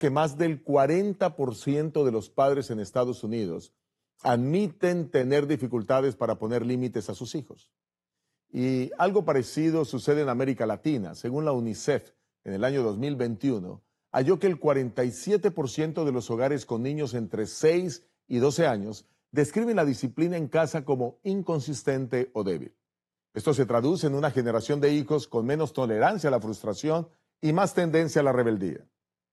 que más del 40% de los padres en Estados Unidos admiten tener dificultades para poner límites a sus hijos. Y algo parecido sucede en América Latina. Según la UNICEF, en el año 2021, halló que el 47% de los hogares con niños entre 6 y 12 años describen la disciplina en casa como inconsistente o débil. Esto se traduce en una generación de hijos con menos tolerancia a la frustración y más tendencia a la rebeldía.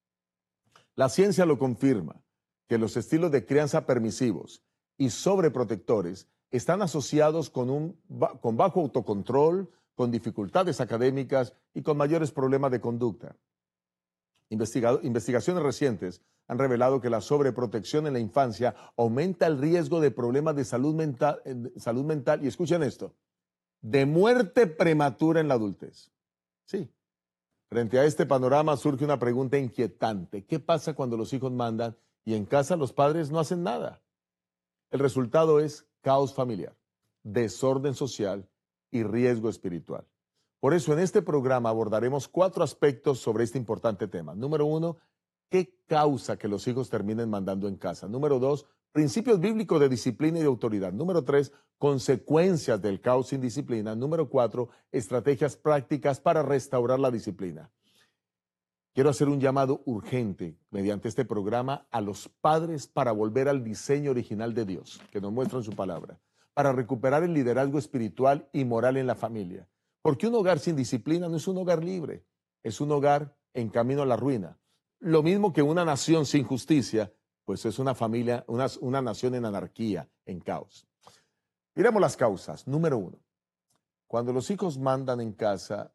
La ciencia lo confirma, que los estilos de crianza permisivos y sobreprotectores están asociados con bajo autocontrol, con dificultades académicas y con mayores problemas de conducta. Investigaciones recientes han revelado que la sobreprotección en la infancia aumenta el riesgo de problemas de salud mental y escuchen esto, de muerte prematura en la adultez. Sí. Frente a este panorama surge una pregunta inquietante. ¿Qué pasa cuando los hijos mandan y en casa los padres no hacen nada? El resultado es caos familiar, desorden social y riesgo espiritual. Por eso en este programa abordaremos 4 aspectos sobre este importante tema. Número 1, ¿qué causa que los hijos terminen mandando en casa? Número 2, principios bíblicos de disciplina y de autoridad. Número 3, consecuencias del caos sin disciplina. Número 4, estrategias prácticas para restaurar la disciplina. Quiero hacer un llamado urgente mediante este programa a los padres para volver al diseño original de Dios, que nos muestra en su palabra, para recuperar el liderazgo espiritual y moral en la familia. Porque un hogar sin disciplina no es un hogar libre, es un hogar en camino a la ruina. Lo mismo que una nación sin justicia, pues es una familia, una nación en anarquía, en caos. Miremos las causas. Número 1, cuando los hijos mandan en casa,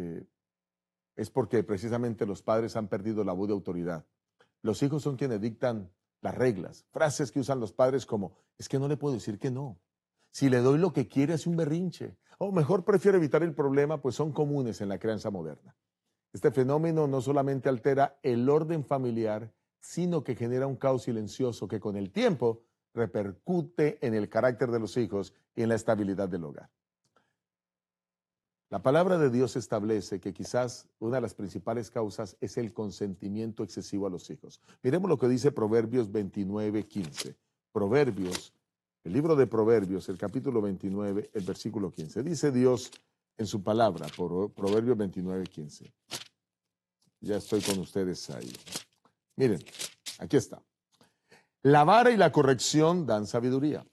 es porque precisamente los padres han perdido la voz de autoridad. Los hijos son quienes dictan las reglas. Frases que usan los padres como, es que no le puedo decir que no. Si le doy lo que quiere, hace un berrinche. O mejor, prefiero evitar el problema, pues son comunes en la crianza moderna. Este fenómeno no solamente altera el orden familiar, sino que genera un caos silencioso que con el tiempo repercute en el carácter de los hijos y en la estabilidad del hogar. La palabra de Dios establece que quizás una de las principales causas es el consentimiento excesivo a los hijos. Miremos lo que dice Proverbios 29:15. Proverbios, el libro de Proverbios, el capítulo 29, el versículo 15. Dice Dios en su palabra, Proverbios 29:15. Ya estoy con ustedes ahí. Miren, aquí está. La vara y la corrección dan sabiduría,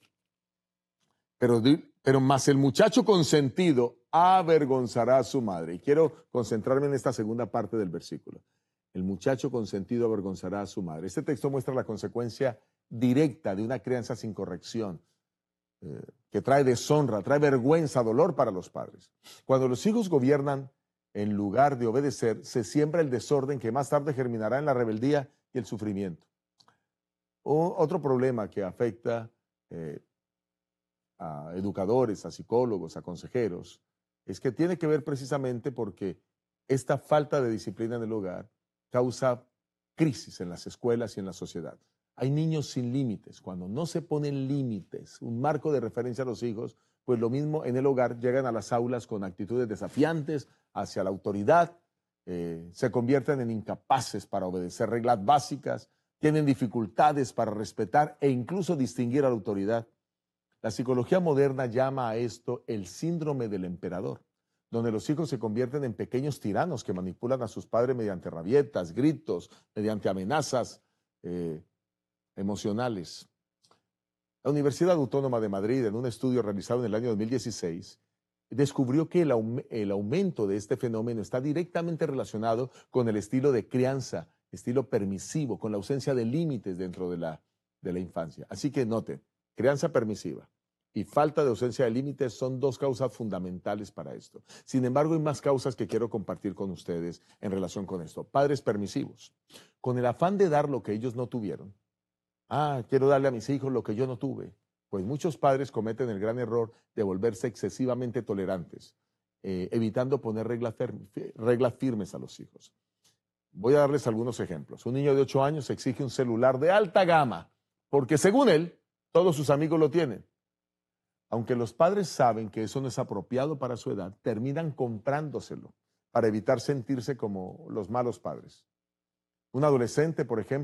pero más el muchacho consentido avergonzará a su madre. Y quiero concentrarme en esta segunda parte del versículo. El muchacho consentido avergonzará a su madre. Este texto muestra la consecuencia directa de una crianza sin corrección, que trae deshonra, trae vergüenza, dolor para los padres. Cuando los hijos gobiernan en lugar de obedecer, se siembra el desorden que más tarde germinará en la rebeldía y el sufrimiento. Otro problema que afecta a educadores, a psicólogos, a consejeros, es que tiene que ver precisamente porque esta falta de disciplina en el hogar causa crisis en las escuelas y en la sociedad. Hay niños sin límites. Cuando no se ponen límites, un marco de referencia a los hijos, pues lo mismo en el hogar, llegan a las aulas con actitudes desafiantes hacia la autoridad, se convierten en incapaces para obedecer reglas básicas, tienen dificultades para respetar e incluso distinguir a la autoridad. La psicología moderna llama a esto el síndrome del emperador, donde los hijos se convierten en pequeños tiranos que manipulan a sus padres mediante rabietas, gritos, mediante amenazas emocionales. La Universidad Autónoma de Madrid, en un estudio realizado en el año 2016, descubrió que el aumento de este fenómeno está directamente relacionado con el estilo de crianza, estilo permisivo, con la ausencia de límites dentro de la infancia. Así que noten, crianza permisiva y falta de ausencia de límites son 2 causas fundamentales para esto. Sin embargo, hay más causas que quiero compartir con ustedes en relación con esto. Padres permisivos, con el afán de dar lo que ellos no tuvieron. Quiero darle a mis hijos lo que yo no tuve. Pues muchos padres cometen el gran error de volverse excesivamente tolerantes, evitando poner reglas firmes a los hijos. Voy a darles algunos ejemplos. Un niño de 8 años exige un celular de alta gama, porque según él, todos sus amigos lo tienen. Aunque los padres saben que eso no es apropiado para su edad, terminan comprándoselo para evitar sentirse como los malos padres. Un adolescente, por ejemplo,